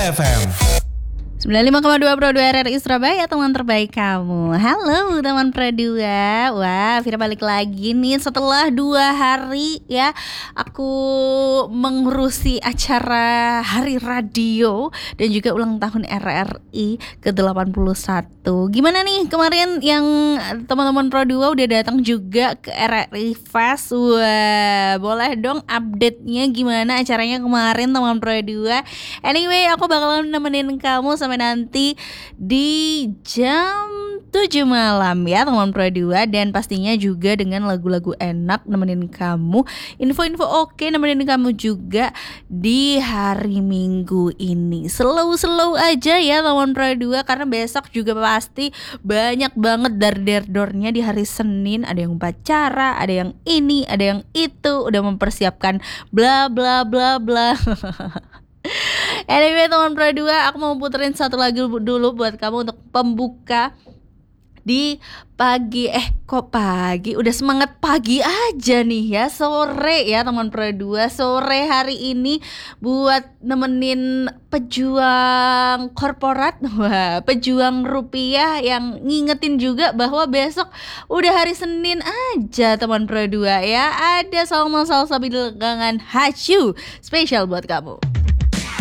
FM 95,2 Pro 2 RRI Surabaya, teman terbaik kamu. Halo teman Pro 2. Wah, Vira balik lagi nih setelah 2 hari ya. Aku mengurusi acara Hari Radio dan juga ulang tahun RRI ke-81. Gimana nih kemarin yang teman-teman Pro 2 udah datang juga ke RRI Fest? Wah, boleh dong update-nya gimana acaranya kemarin teman Pro 2. Anyway, aku bakalan nemenin kamu sampai nanti di jam 7 malam ya teman Pro 2. Dan pastinya juga dengan lagu-lagu enak nemenin kamu, info-info oke nemenin kamu juga di hari Minggu ini. Slow-slow aja ya teman Pro 2, karena besok juga pasti banyak banget dar-dar-dornya di hari Senin. Ada yang upacara, ada yang ini, ada yang itu, udah mempersiapkan bla bla bla bla. Anyway teman Pro 2, aku mau puterin satu lagu dulu buat kamu untuk pembuka di pagi. Kok pagi? Udah semangat pagi aja nih ya. Sore ya teman Pro 2, sore hari ini buat nemenin pejuang korporat, wah, pejuang rupiah, yang ngingetin juga bahwa besok udah hari Senin aja teman Pro 2 ya. Ada salsa sambil gangan hasyu spesial buat kamu.